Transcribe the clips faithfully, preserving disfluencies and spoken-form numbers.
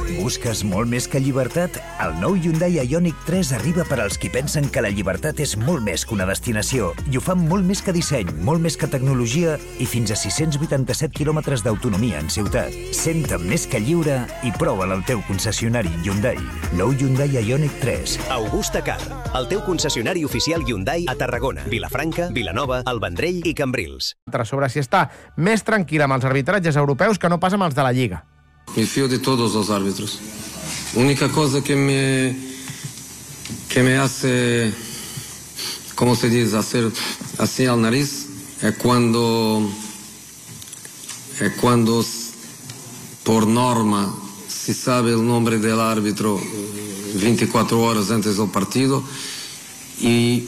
Busques molt més que llibertat? El nou Hyundai Ioniq tres arriba per als qui pensen que la llibertat és molt més que una destinació i ho fan molt més que disseny, molt més que tecnologia i fins a sis-cents vuitanta-set quilòmetres d'autonomia en ciutat. Senta'm més que lliure i prova'l al teu concessionari Hyundai. Nou Hyundai Ioniq tres. Augusta Car, el teu concessionari oficial Hyundai a Tarragona, Vilafranca, Vilanova, El Vendrell i Cambrils. Sobre si està més tranquil amb els arbitratges europeus que no pas amb els de la Lliga. Me fío de todos los árbitros. Única cosa que me que me hace, ¿cómo se dice? Hacer así al nariz es cuando es cuando por norma se sabe el nombre del árbitro veinticuatro horas antes del partido y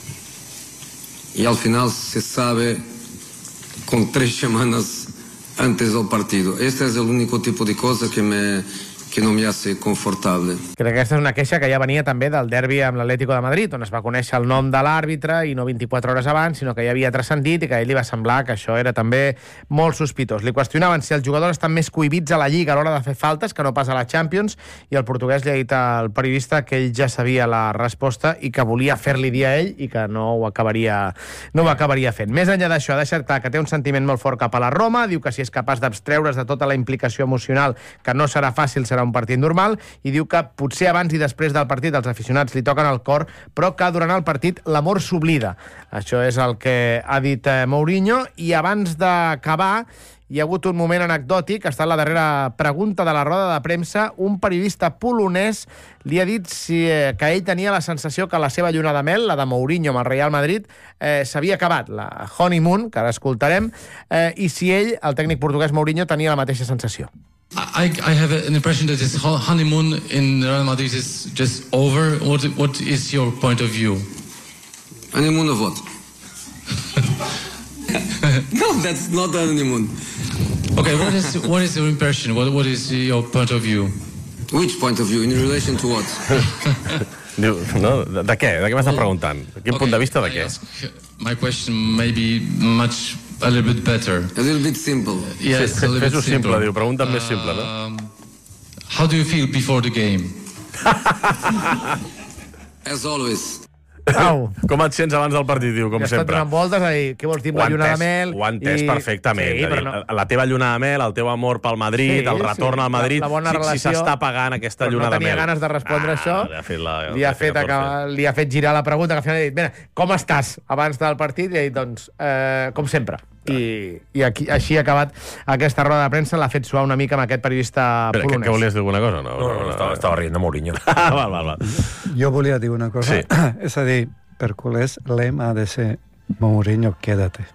y al final se sabe con tres semanas antes del partido. Este es el único tipo de cosa que me que no me hace confortable. Crec que aquesta és una queixa que ja venia també del derbi amb l'Atlético de Madrid, on es va conèixer el nom de l'àrbitre i no vint-i-quatre hores abans, sinó que ja havia transcendit i que a ell li va semblar que això era també molt sospitós. Li qüestionaven si els jugadors estan més cohibits a la Lliga a l'hora de fer faltes que no pas a la Champions, i el portuguès li ha dit al periodista que ell ja sabia la resposta i que volia fer-li dir a ell i que no ho acabaria, no ho acabaria fent. Més enllà d'això, ha deixat clar que té un sentiment molt fort cap a la Roma, diu que si és capaç d'abstreure's de tota la implicació emocional, que no serà fàcil, serà un partit normal, i diu que potser abans i després del partit els aficionats li toquen el cor, però que durant el partit l'amor s'oblida. Això és el que ha dit eh, Mourinho, i abans d'acabar hi ha hagut un moment anecdòtic, ha estat la darrera pregunta de la roda de premsa. Un periodista polonès li ha dit si, eh, que ell tenia la sensació que la seva lluna de mel, la de Mourinho amb el Real Madrid, eh, s'havia acabat, la honeymoon, que ara escoltarem, eh, i si ell, el tècnic portuguès Mourinho, tenia la mateixa sensació. I, I have an impression that this honeymoon in Real Madrid is just over. What, what is your point of view? Honeymoon of what? No, that's not a honeymoon. Okay, what is what is your impression? What what is your point of view? Which point of view? In relation to what? Diu, no, de, de què? De què m'estàs preguntant? Quin okay, punt de vista de què? My question may be much a little bit better. A little bit simple. Yes, a little bit simple. simple. Diu, pregunta uh, més simple, no? How do you feel before the game? As always. Au. Com et sents abans del partit, diu, com ja sempre. Ja donant voltes a dir, què vols dir amb la lluna de mel? Ho ha entès i... perfectament. Sí, no... La teva lluna de mel, el teu amor pel Madrid, sí, el retorn sí. al Madrid, la, la si s'està si pagant aquesta lluna no de mel. No tenia ganes de respondre ah, això. Li ha fet, la, li ha fet, acabar, li ha fet girar la pregunta, que al final ha dit, mira, com estàs abans del partit? I ha dit, doncs, eh, com sempre. I, i aquí, així ha acabat aquesta roda de premsa. L'ha fet suar una mica amb aquest periodista Però, polonès. Que, que volies dir alguna cosa? No, no, no, no estava, estava rient de Mourinho. val, val, val. Jo volia dir una cosa. Sí. És a dir, per culers, l'em ha de ser Mourinho, quédate.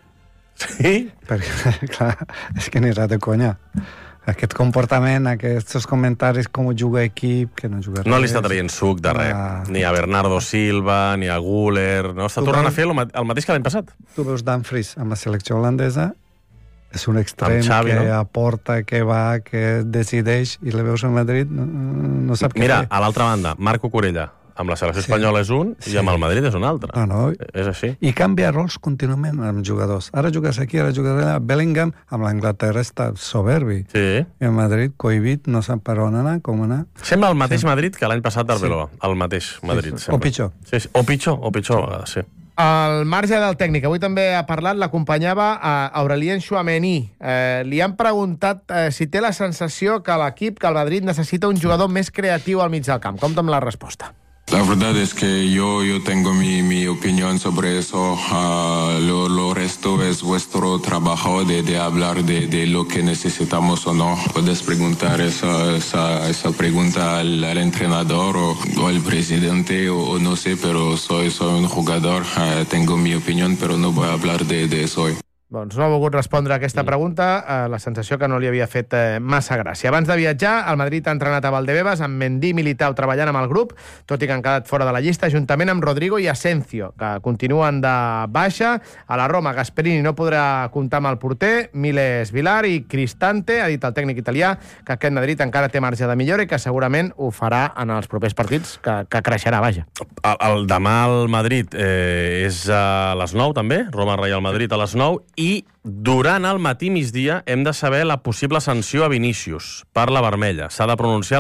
Sí? Perquè, clar, és que anirà de conya. Aquest comportament, aquests comentaris com juga equip, que no juga res. No li està traient suc de res. Ah. Ni a Bernardo Silva, ni a Güler. No? Està tu tornant veus... a fer el mateix que l'any passat. Tu veus Dumfries amb la selecció holandesa, és un extrem Xavi, que no? aporta, que va, que decideix, i la veus a Madrid, no, no sap què Mira, fer. a l'altra banda, Marco Corella, amb la selecció sí. espanyola és un, sí. i amb el Madrid és un altre. No, no. És així. I canvia rols contínuament amb jugadors. Ara jugues aquí, ara jugues allà. Bellingham, amb l'Anglaterra, està soberbi. Sí. I el Madrid, cohibit, no sap per on anar, com anar. Sembla el mateix sí. Madrid que l'any passat d'Arbeloa. Sí. El mateix Madrid, sí, sí. O pitjor. Sí, sí. O pitjor, o pitjor a vegades, sí. Al marge del tècnic, avui també ha parlat, l'acompanyava a Aurelien Tchouaméni. Eh, li han preguntat eh, si té la sensació que l'equip, que el Madrid necessita un jugador més creatiu al mig del camp. Compte amb la resposta. La verdad es que yo, yo tengo mi, mi opinión sobre eso. Uh, lo, lo resto es vuestro trabajo de, de hablar de, de lo que necesitamos o no. Puedes preguntar esa, esa, esa pregunta al, al entrenador o, o al presidente o, o no sé, pero soy, soy un jugador. Uh, tengo mi opinión, pero no voy a hablar de, de eso hoy. Doncs no ha volgut respondre a aquesta pregunta, eh, la sensació que no li havia fet eh, massa gràcia. Abans de viatjar, el Madrid ha entrenat a Valdebebas amb Mendy i Militao treballant amb el grup, tot i que han quedat fora de la llista, juntament amb Rodrigo i Asensio, que continuen de baixa. A la Roma, Gasperini no podrà comptar amb el porter, Miles Vilar i Cristante. Ha dit el tècnic italià que aquest Madrid encara té marge de millora i que segurament ho farà en els propers partits, que, que creixerà, vaja. El, el demà al Madrid eh, és a les nou, també, Roma-Real Madrid a les nou, i durant el matí migdia hem de saber la possible sanció a Vinícius per la vermella. S'ha de pronunciar